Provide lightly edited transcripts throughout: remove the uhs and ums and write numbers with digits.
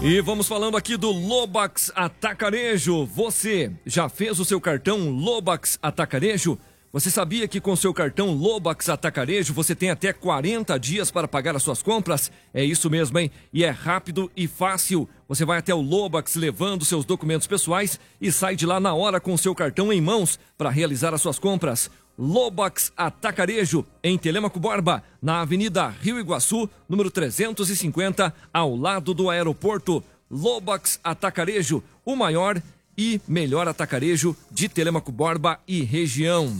E vamos falando aqui do Lobax Atacarejo. Você já fez o seu cartão Lobax Atacarejo? Você sabia que com seu cartão Lobax Atacarejo você tem até 40 dias para pagar as suas compras? É isso mesmo, hein? E é rápido e fácil. Você vai até o Lobax levando seus documentos pessoais e sai de lá na hora com o seu cartão em mãos para realizar as suas compras. Lobax Atacarejo, em Telêmaco Borba, na Avenida Rio Iguaçu, número 350, ao lado do aeroporto. Lobax Atacarejo, o maior e melhor atacarejo de Telêmaco Borba e região.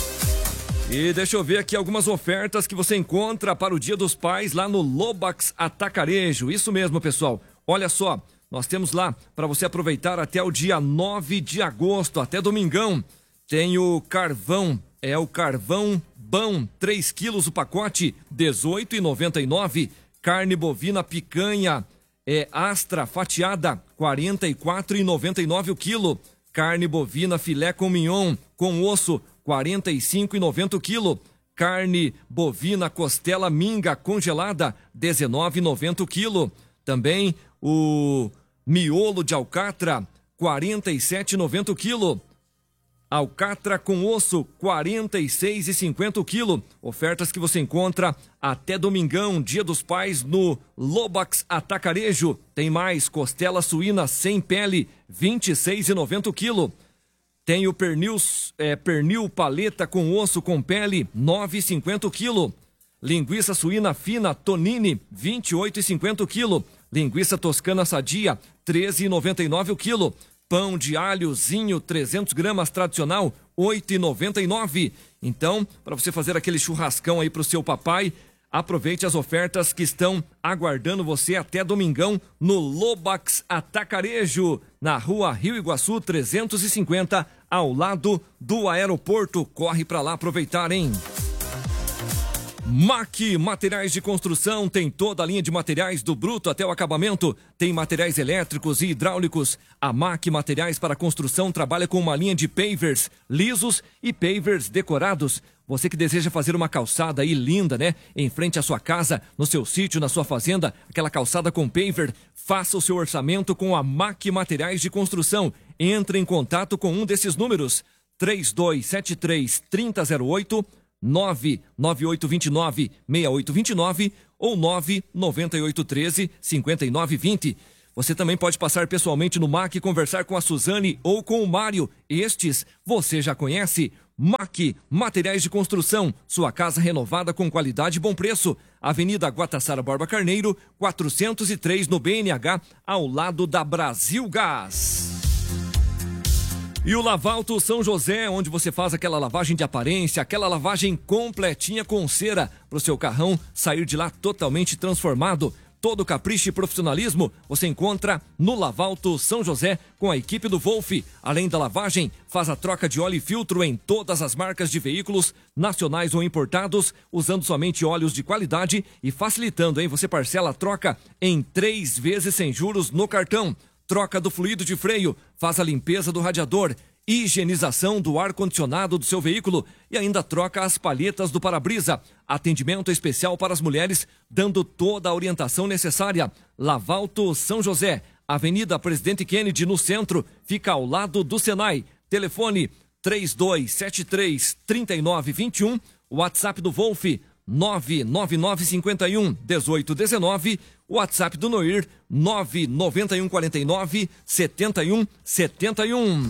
E deixa eu ver aqui algumas ofertas que você encontra para o Dia dos Pais lá no Lobax Atacarejo. Isso mesmo, pessoal. Olha só, nós temos lá para você aproveitar até o dia 9 de agosto, até domingão. Tem o carvão, é o carvão bom, 3 quilos o pacote, R$18,99. Carne bovina picanha, Astra fatiada, R$44,99 o quilo. Carne bovina filé com mignon, com osso, R$45,90 o quilo. Carne bovina costela minga congelada, R$19,90 o quilo. Também o miolo de alcatra, R$47,90 o quilo. Alcatra com osso, R$46,50 o quilo. Ofertas que você encontra até domingão, Dia dos Pais, no Lobax Atacarejo. Tem mais, costela suína sem pele, R$26,90 o quilo. Tem o pernil paleta com osso com pele, R$9,50 o quilo. Linguiça suína fina Tonini, R$28,50 o quilo. Linguiça toscana sadia, R$13,99 o quilo. Pão de alhozinho 300 gramas tradicional, R$8,99. Então, para você fazer aquele churrascão aí para o seu papai, aproveite as ofertas que estão aguardando você até domingão no Lobax Atacarejo, na rua Rio Iguaçu 350, ao lado do aeroporto. Corre para lá aproveitar, hein? MAC Materiais de Construção tem toda a linha de materiais do bruto até o acabamento. Tem materiais elétricos e hidráulicos. A MAC Materiais para Construção trabalha com uma linha de pavers lisos e pavers decorados. Você que deseja fazer uma calçada aí linda, né? Em frente à sua casa, no seu sítio, na sua fazenda, aquela calçada com paver, faça o seu orçamento com a MAC Materiais de Construção. Entre em contato com um desses números: 3273-3008, 99829-6829 ou 99813-5920. Você também pode passar pessoalmente no MAC e conversar com a Suzane ou com o Mário. Estes você já conhece. MAC Materiais de Construção, sua casa renovada com qualidade e bom preço. Avenida Guatassara Borba Carneiro, 403 no BNH, ao lado da Brasil Gás. E o Lavalto São José, onde você faz aquela lavagem de aparência, aquela lavagem completinha com cera, para o seu carrão sair de lá totalmente transformado. Todo capricho e profissionalismo você encontra no Lavalto São José com a equipe do Wolf. Além da lavagem, faz a troca de óleo e filtro em todas as marcas de veículos, nacionais ou importados, usando somente óleos de qualidade e facilitando, hein? Você parcela a troca em 3 vezes sem juros no cartão. Troca do fluido de freio, faz a limpeza do radiador, higienização do ar-condicionado do seu veículo e ainda troca as palhetas do para-brisa. Atendimento especial para as mulheres, dando toda a orientação necessária. Lavalto São José, Avenida Presidente Kennedy, no centro, fica ao lado do Senai. Telefone 3273-3921, WhatsApp do Wolf 99951-1819, WhatsApp do Noir 99149-7171.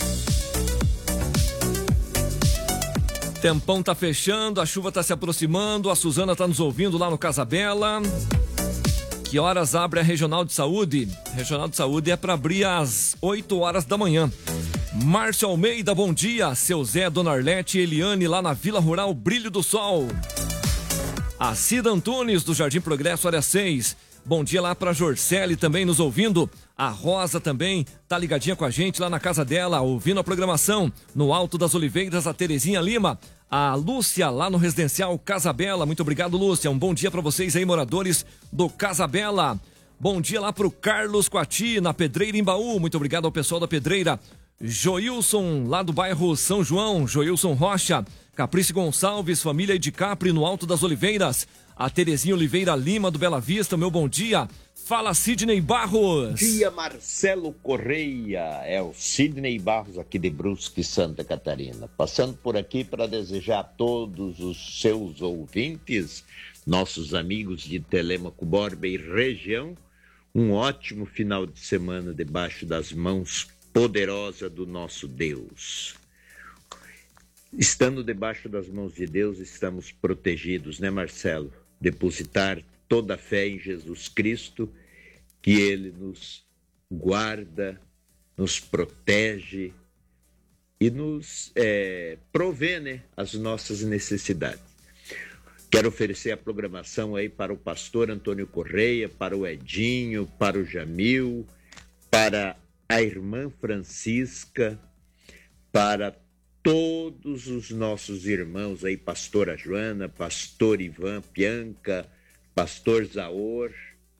Tempão tá fechando, a chuva tá se aproximando, a Suzana tá nos ouvindo lá no Casabela. Que horas abre a Regional de Saúde? Regional de Saúde é para abrir às 8 horas da manhã. Márcio Almeida, bom dia. Seu Zé, Dona Arlete e Eliane lá na Vila Rural Brilho do Sol. A Cida Antunes, do Jardim Progresso, área 6. Bom dia lá para Jorcele também nos ouvindo. A Rosa também tá ligadinha com a gente lá na casa dela, ouvindo a programação. No Alto das Oliveiras, a Terezinha Lima. A Lúcia lá no Residencial Casabela. Muito obrigado, Lúcia. Um bom dia para vocês aí, moradores do Casabela. Bom dia lá pro Carlos Coati, na Pedreira Embaú. Muito obrigado ao pessoal da Pedreira. Joilson, lá do bairro São João. Joilson Rocha. Caprice Gonçalves, família de Capri, no Alto das Oliveiras. A Terezinha Oliveira Lima, do Bela Vista, meu bom dia. Fala, Sidney Barros. Dia, Marcelo Correia. É o Sidney Barros aqui de Brusque, Santa Catarina. Passando por aqui para desejar a todos os seus ouvintes, nossos amigos de Telêmaco, Borba e região, um ótimo final de semana debaixo das mãos poderosas do nosso Deus. Estando debaixo das mãos de Deus, estamos protegidos, né, Marcelo? Depositar toda a fé em Jesus Cristo, que Ele nos guarda, nos protege e nos provê, né, as nossas necessidades. Quero oferecer a programação aí para o pastor Antônio Correia, para o Edinho, para o Jamil, para a irmã Francisca, para todos os nossos irmãos aí, pastora Joana, pastor Ivan, Bianca, pastor Zaor,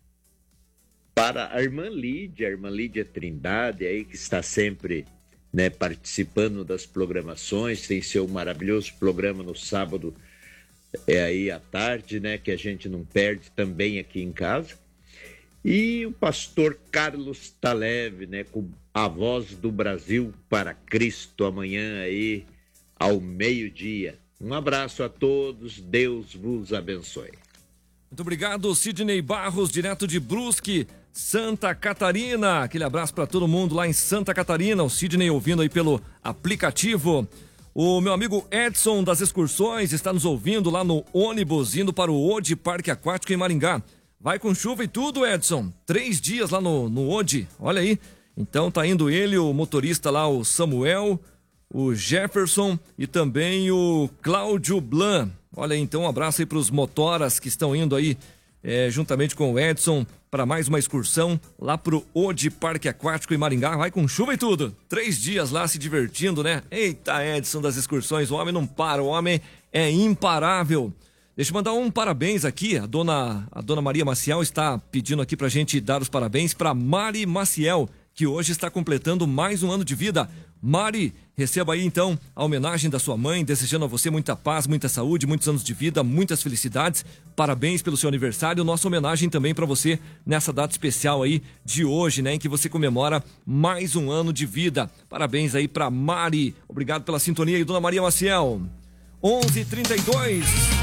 para a irmã Lídia Trindade aí, que está sempre, né, participando das programações, tem seu maravilhoso programa no sábado, aí à tarde, né, que a gente não perde também aqui em casa. E o pastor Carlos Taleve, né, com a voz do Brasil para Cristo, amanhã aí ao meio-dia. Um abraço a todos, Deus vos abençoe. Muito obrigado, Sidney Barros, direto de Brusque, Santa Catarina. Aquele abraço para todo mundo lá em Santa Catarina. O Sidney ouvindo aí pelo aplicativo. O meu amigo Edson das Excursões está nos ouvindo lá no ônibus, indo para o Ode Parque Aquático em Maringá. Vai com chuva e tudo, Edson. 3 dias lá no Ode, olha aí. Então tá indo ele, o motorista lá, o Samuel, o Jefferson e também o Cláudio Blan. Olha aí, então um abraço aí para os motoras que estão indo aí juntamente com o Edson para mais uma excursão lá pro Ode Parque Aquático em Maringá. Vai com chuva e tudo. 3 dias lá se divertindo, né? Eita, Edson das Excursões, o homem não para, o homem é imparável. Deixa eu mandar um parabéns aqui, a dona Maria Maciel está pedindo aqui pra gente dar os parabéns para Mari Maciel, que hoje está completando mais um ano de vida. Mari, receba aí então a homenagem da sua mãe, desejando a você muita paz, muita saúde, muitos anos de vida, muitas felicidades. Parabéns pelo seu aniversário, nossa homenagem também para você nessa data especial aí de hoje, né, em que você comemora mais um ano de vida. Parabéns aí para Mari, obrigado pela sintonia aí, dona Maria Maciel. 11h32.